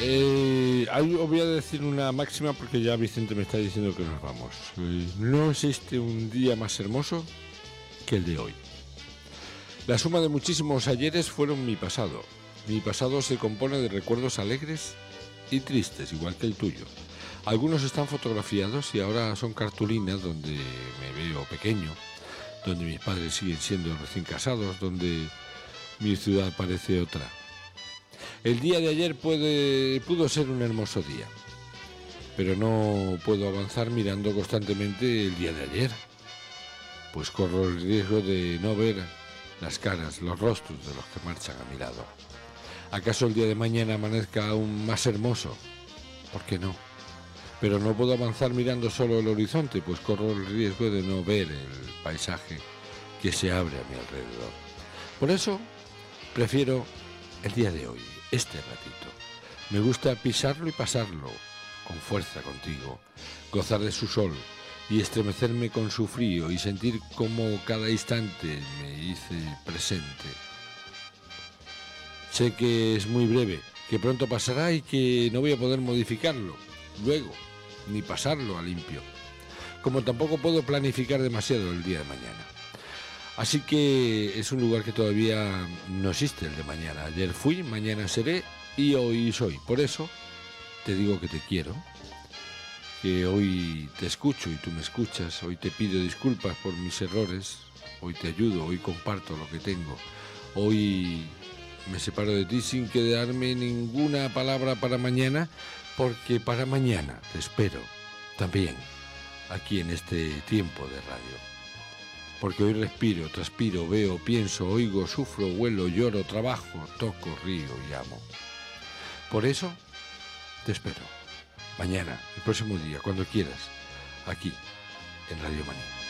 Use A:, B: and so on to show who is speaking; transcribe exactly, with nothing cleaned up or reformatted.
A: Eh, os voy a decir una máxima porque ya Vicente me está diciendo que nos vamos. Eh, no existe un día más hermoso que el de hoy. La suma de muchísimos ayeres fueron mi pasado. Mi pasado se compone de recuerdos alegres y tristes, igual que el tuyo. Algunos están fotografiados y ahora son cartulinas donde me veo pequeño, donde mis padres siguen siendo recién casados, donde mi ciudad parece otra. El día de ayer puede, pudo ser un hermoso día, pero no puedo avanzar mirando constantemente el día de ayer, pues corro el riesgo de no ver las caras, los rostros de los que marchan a mi lado. ¿Acaso el día de mañana amanezca aún más hermoso? ¿Por qué no? Pero no puedo avanzar mirando solo el horizonte, pues corro el riesgo de no ver el paisaje que se abre a mi alrededor. Por eso, prefiero el día de hoy, este ratito. Me gusta pisarlo y pasarlo con fuerza contigo, gozar de su sol y estremecerme con su frío y sentir cómo cada instante me hice presente. Sé que es muy breve, que pronto pasará y que no voy a poder modificarlo luego, ni pasarlo a limpio, como tampoco puedo planificar demasiado el día de mañana. Así que es un lugar que todavía no existe, el de mañana. Ayer fui, mañana seré y hoy soy. Por eso te digo que te quiero, que hoy te escucho y tú me escuchas, hoy te pido disculpas por mis errores, hoy te ayudo, hoy comparto lo que tengo, hoy me separo de ti sin quedarme ninguna palabra para mañana, porque para mañana te espero también aquí en este tiempo de radio. Porque hoy respiro, transpiro, veo, pienso, oigo, sufro, huelo, lloro, trabajo, toco, río y amo. Por eso te espero mañana, el próximo día, cuando quieras, aquí en Radio Manía.